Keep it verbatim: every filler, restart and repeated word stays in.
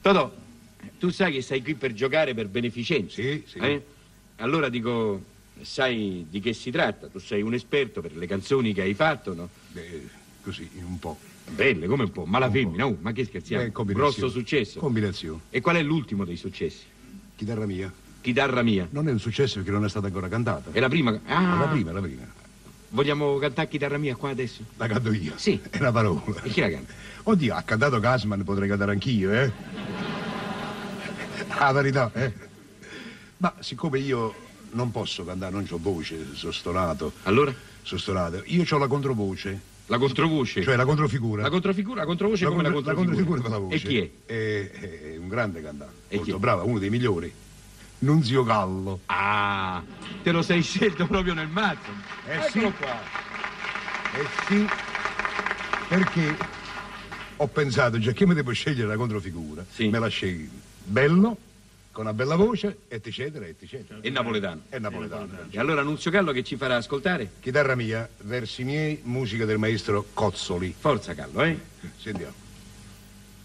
Totò, tu sai che sei qui per giocare per beneficenza. Sì, sì. Eh? Allora dico, sai di che si tratta? Tu sei un esperto per le canzoni che hai fatto, no? Beh, così, un po'. Belle, come un po', ma la Un femmina, po'. oh, ma che scherziamo? Beh, combinazione. Grosso successo. Combinazione. E qual è l'ultimo dei successi? Chitarra mia. Chitarra mia. Non è un successo perché non è stata ancora cantata. È la prima? Ah, La prima, la prima. Vogliamo cantare Chitarra mia qua adesso? La canto io. Sì. È una parola. E chi la canta? Oddio, ha cantato Gassman, potrei cantare anch'io, eh? La verità, eh? Ma siccome io non posso cantare, non c'ho voce, sono stonato. Allora? Sono stonato. Io ho la controvoce. La controvoce? Cioè la controfigura. La controfigura, la controvoce la come contro, la controfigura? La controfigura per la voce. E chi è? È, è un grande cantante. E molto chi è? bravo, uno dei migliori. Nunzio Gallo. Ah, te lo sei scelto proprio nel mazzo. Eh Eccolo sì. qua. Eh sì, perché ho pensato, già che mi devo scegliere la controfigura, Sì. me la scegli bello, con una bella voce, eccetera, eccetera. È napoletano. È napoletano. E allora Nunzio Gallo che ci farà ascoltare? Chitarra mia, versi miei, musica del maestro Cozzoli. Forza Gallo, eh? Sentiamo.